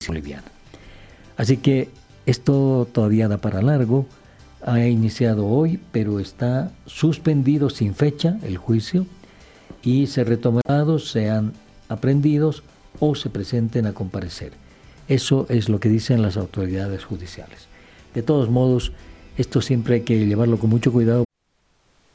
boliviana. Así que esto todavía da para largo. Ha iniciado hoy, pero está suspendido sin fecha el juicio y se retomarán, sean aprendidos o se presenten a comparecer. Eso es lo que dicen las autoridades judiciales. De todos modos, esto siempre hay que llevarlo con mucho cuidado